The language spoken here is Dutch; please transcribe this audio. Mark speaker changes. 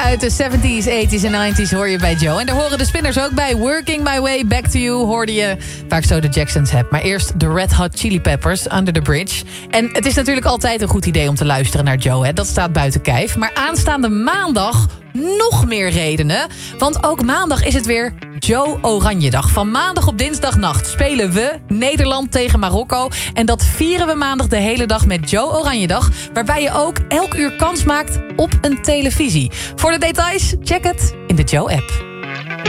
Speaker 1: uit de 70s, 80s en 90s hoor je bij Joe. En daar horen de Spinners ook bij. Working My Way Back to You hoorde je waar ik zo de Jacksons heb. Maar eerst de Red Hot Chili Peppers, Under the Bridge. En het is natuurlijk altijd een goed idee om te luisteren naar Joe. Hè? Dat staat buiten kijf. Maar aanstaande maandag nog meer redenen. Want ook maandag is het weer Joe Oranjedag. Van maandag op dinsdagnacht spelen we Nederland tegen Marokko. En dat vieren we maandag de hele dag met Joe Oranjedag. Waarbij je ook elk uur kans maakt op een televisie. Voor de details, check het in de Joe-app.